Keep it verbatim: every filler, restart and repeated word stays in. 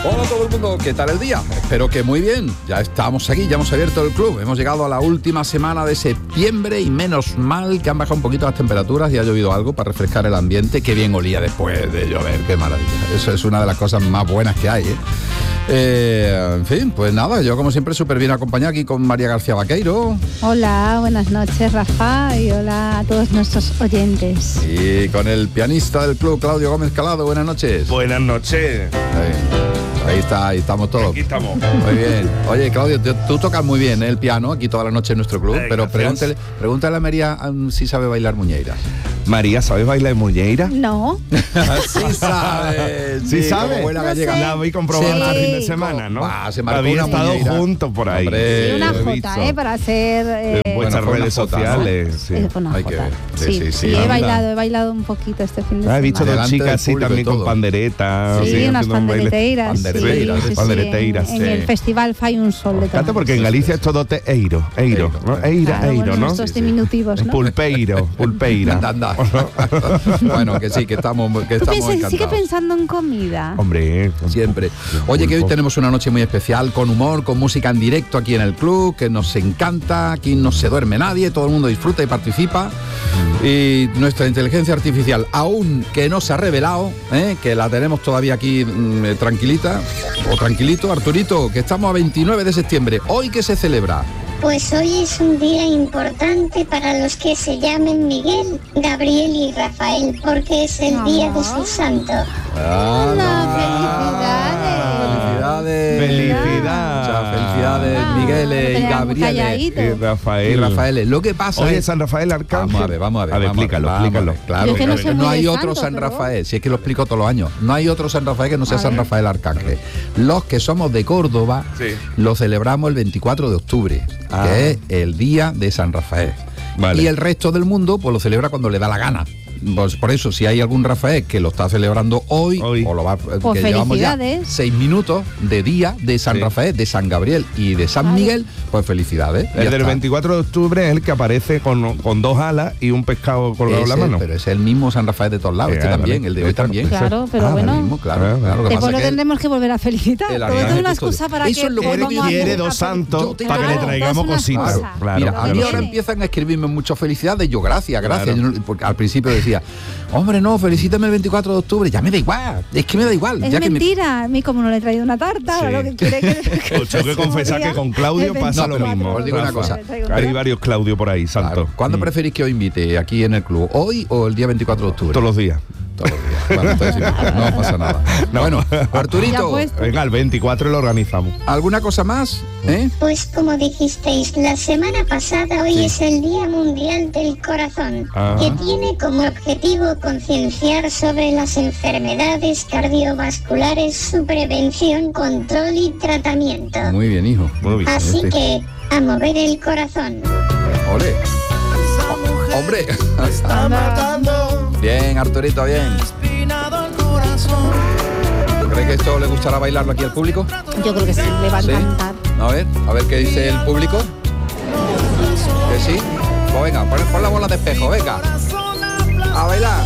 Hola a todo el mundo, ¿qué tal el día? Espero que muy bien. Ya estamos aquí, ya hemos abierto el club. Hemos llegado a la última semana de septiembre y menos mal que han bajado un poquito las temperaturas y ha llovido algo para refrescar el ambiente. Qué bien olía después de llover, qué maravilla. Eso es una de las cosas más buenas que hay, ¿eh? Eh, en fin, pues nada, yo como siempre súper bien acompañado aquí con María García Vaqueiro. Hola, buenas noches, Rafa, y hola a todos nuestros oyentes. Y con el pianista del club, Claudio Gómez Calado. Buenas noches. Buenas noches. Ahí, ahí está, ahí estamos todos. Aquí estamos. Muy bien. Oye, Claudio, tú, tú tocas muy bien, ¿eh? El piano aquí toda la noche en nuestro club, Eh, pero gracias. pregúntale, pregúntale a María um, si sabe bailar muñeiras. María, ¿sabes bailar muñeira? No, Sí sabe, Sí sabe. como buena No gallega. sé. La habéis comprobado Sí. el fin de semana, ¿no? Ah, se marcó Habéis una estado muñeira. juntos por ahí. Hombre, sí, una lo he jota, visto. ¿eh? Para hacer... Eh, En vuestras Bueno, fue redes una jota, ¿no? sociales. Sí. eh, una Hay que jota. ver. Sí, Sí, sí, sí, sí, he anda. bailado, he bailado un poquito este fin de Ah, semana. he visto dos Delante chicas del así público y también con todo. panderetas. Sí, así, unas haciendo un baile. pandereteiras. Sí, Pandereteiras, sí, sí, pandereteiras, en, sí. en el festival Fai un Sol de Claro, Tomás. porque en Galicia es todo te eiro, eiro, ¿no? Eira, Claro, eiro, bueno, ¿no? estos Sí, sí. diminutivos, ¿no? Pulpeiro, pulpeira. Anda, anda. Bueno, que sí, que estamos, que Tú estamos piensas, sigue encantados. pensando en comida. Hombre, Siempre. Oye, que hoy Pulpo. tenemos una noche muy especial, con humor, con música en directo aquí en el club, que nos encanta, aquí no se duerme nadie, todo el mundo disfruta y participa. Y nuestra inteligencia artificial, aún que no se ha revelado, ¿eh? Que la tenemos todavía aquí mm, eh, tranquilita, o tranquilito, Arturito, que estamos a veintinueve de septiembre. ¿Hoy qué se celebra? Pues hoy es un día importante para los que se llamen Miguel, Gabriel y Rafael, porque es el día de su santo. ¡Felicidades! felicidad. Muchas felicidades, Ah, Miguel lo y teníamos Gabriel calladito. y Rafael. y Rafael. Lo que pasa Oye, es... San Rafael Arcángel. Vamos a ver, vamos a ver. A ver, vamos explícalo, vamos a ver. explícalo. Claro, Yo que no claro, soy no muy hay de otro santo, San pero- Rafael, si es que lo explico todos los años. No hay otro San Rafael que no sea A San ver. Rafael Arcángel. Los que somos de Córdoba Sí. lo celebramos el veinticuatro de octubre, Ah. que es el día de San Rafael. Vale. Y el resto del mundo pues lo celebra cuando le da la gana. Pues por eso, si hay algún Rafael que lo está celebrando hoy, Hoy. o lo va, Pues que llevamos ya felicidades. seis minutos de día de San Sí. Rafael, de San Gabriel y de San Claro. Miguel, pues felicidades. El Ya del está. veinticuatro de octubre es el que aparece con, con dos alas y un pescado colgado en la Ese, mano. pero es el mismo San Rafael de todos lados, Eh, este ah, también, vale. el de hoy Esta- también. Claro, pero Ah, bueno. el mismo, claro, Ah, claro. Lo que Después pasa lo es que tendremos que volver a felicitar. el Todo arcángel es una custodio. excusa para Eso que es lo que volvamos a- quiere a- dos a- santos Yo tengo- para que le Claro, traigamos todo es una cositas. excusa. Claro, Mira, a claro, mí Lo ahora viene. empiezan a escribirme muchas felicidades, yo gracias, gracias. Claro. Yo no- porque al principio decía, hombre, no, felicítame el veinticuatro de octubre, ya me da igual, es que me da igual. Es ya que me- mentira, a mí como no le he traído una tarta, Sí. lo que quiere que... Os tengo que confesar que con Claudio pasa lo mismo. os digo una Rafa. cosa. Hay varios Claudio por ahí, santo. Claro. ¿Cuándo Mm. preferís que os invite aquí en el club? ¿Hoy o el día veinticuatro de octubre? Todos los días. Todos los días. Bueno, entonces sí, no pasa nada. No. Bueno, Ya Arturito, pues. Venga, el veinticuatro lo organizamos. ¿alguna cosa más? ¿Eh? Pues como dijisteis la semana pasada, hoy Sí. es el Día Mundial del Corazón, Ah. que tiene como objetivo concienciar sobre las enfermedades cardiovasculares, su prevención, control y tratamiento. Muy bien, hijo. Muy bien. Así este. que, a mover el corazón. Ole. Oh, hombre. Bien, Arturito, bien. ¿Tú crees que esto le gustará bailarlo aquí al público? Yo creo que sí, le va a ¿Sí? encantar. A ver, a ver qué dice el público. ¿Que sí? Pues venga, pon, pon la bola de espejo, venga. A bailar.